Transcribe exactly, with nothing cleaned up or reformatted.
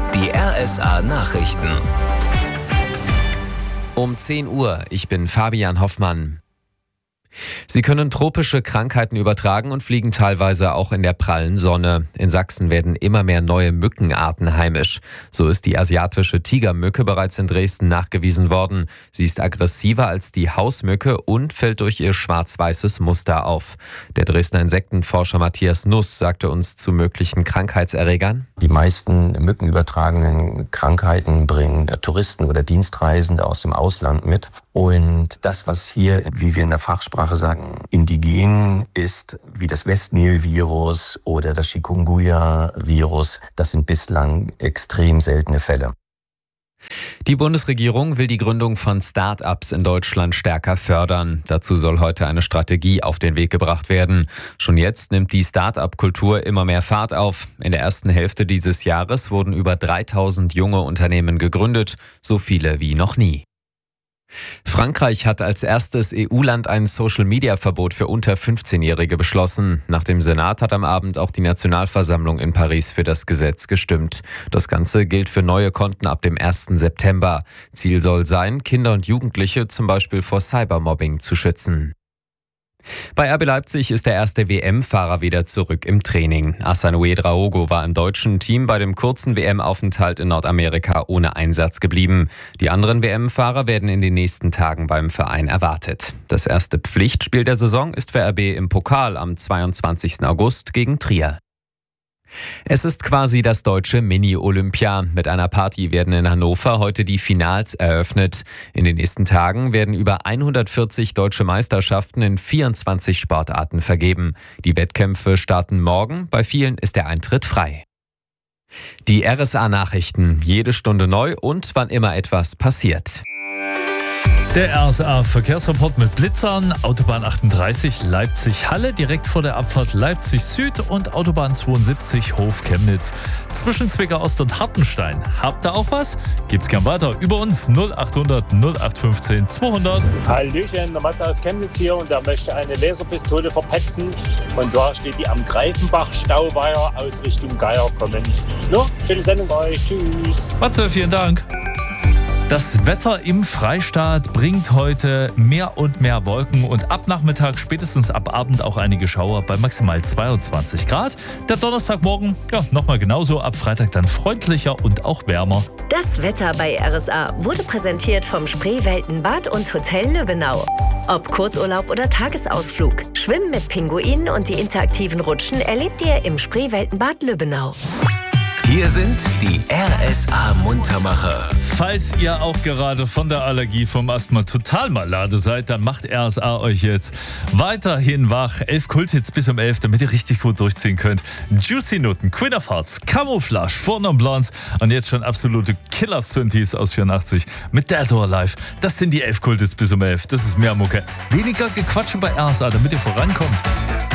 Die R S A-Nachrichten. Um zehn Uhr, ich bin Fabian Hoffmann. Sie können tropische Krankheiten übertragen und fliegen teilweise auch in der prallen Sonne. In Sachsen werden immer mehr neue Mückenarten heimisch. So ist die asiatische Tigermücke bereits in Dresden nachgewiesen worden. Sie ist aggressiver als die Hausmücke und fällt durch ihr schwarz-weißes Muster auf. Der Dresdner Insektenforscher Matthias Nuss sagte uns zu möglichen Krankheitserregern: Die meisten mückenübertragenen Krankheiten bringen Touristen oder Dienstreisende aus dem Ausland mit. Und das, was hier, wie wir in der Fachsprache sagen, indigen ist, wie das Westnil-Virus oder das Chikungunya-Virus, das sind bislang extrem seltene Fälle. Die Bundesregierung will die Gründung von Start-ups in Deutschland stärker fördern. Dazu soll heute eine Strategie auf den Weg gebracht werden. Schon jetzt nimmt die Start-up-Kultur immer mehr Fahrt auf. In der ersten Hälfte dieses Jahres wurden über dreitausend junge Unternehmen gegründet, so viele wie noch nie. Frankreich hat als erstes E U-Land ein Social-Media-Verbot für unter fünfzehnjährige beschlossen. Nach dem Senat hat am Abend auch die Nationalversammlung in Paris für das Gesetz gestimmt. Das Ganze gilt für neue Konten ab dem ersten September. Ziel soll sein, Kinder und Jugendliche zum Beispiel vor Cybermobbing zu schützen. Bei R B Leipzig ist der erste W M-Fahrer wieder zurück im Training. Hassan Ouedraogo war im deutschen Team bei dem kurzen W M-Aufenthalt in Nordamerika ohne Einsatz geblieben. Die anderen W M-Fahrer werden in den nächsten Tagen beim Verein erwartet. Das erste Pflichtspiel der Saison ist für R B im Pokal am zweiundzwanzigsten August gegen Trier. Es ist quasi das deutsche Mini-Olympia. Mit einer Party werden in Hannover heute die Finals eröffnet. In den nächsten Tagen werden über hundertvierzig deutsche Meisterschaften in vierundzwanzig Sportarten vergeben. Die Wettkämpfe starten morgen. Bei vielen ist der Eintritt frei. Die R S A-Nachrichten. Jede Stunde neu und wann immer etwas passiert. Der R S A-Verkehrsreport mit Blitzern, Autobahn achtunddreißig Leipzig-Halle direkt vor der Abfahrt Leipzig-Süd und Autobahn zweiundsiebzig Hof-Chemnitz zwischen Zwickau Ost und Hartenstein. Habt ihr auch was? Gibt's gern weiter über uns null achthundert null acht fünfzehn zweihundert. Hallöchen, der Mats aus Chemnitz hier und der möchte eine Laserpistole verpetzen. Und zwar steht die am Greifenbach-Stauweiher aus Richtung Geier kommend. No, schöne Sendung bei euch, tschüss. Matze, vielen Dank. Das Wetter im Freistaat bringt heute mehr und mehr Wolken und ab Nachmittag, spätestens ab Abend auch einige Schauer bei maximal zweiundzwanzig Grad. Der Donnerstagmorgen, ja, nochmal genauso, ab Freitag dann freundlicher und auch wärmer. Das Wetter bei R S A wurde präsentiert vom Spreeweltenbad und Hotel Lübbenau. Ob Kurzurlaub oder Tagesausflug, Schwimmen mit Pinguinen und die interaktiven Rutschen erlebt ihr im Spreeweltenbad Lübbenau. Hier sind die R S A-Muntermacher. Falls ihr auch gerade von der Allergie vom Asthma total malade seid, dann macht R S A euch jetzt weiterhin wach. Elf Kulthits bis um elf, damit ihr richtig gut durchziehen könnt. Juicy Nutten, Queen of Hearts, Camouflage, Four Non Blondes und jetzt schon absolute Killer-Synthes aus vierundachtzig mit Dead or Alive. Das sind die elf Kulthits bis um elf. Das ist mehr Mucke. Weniger Gequatsche bei R S A, damit ihr vorankommt.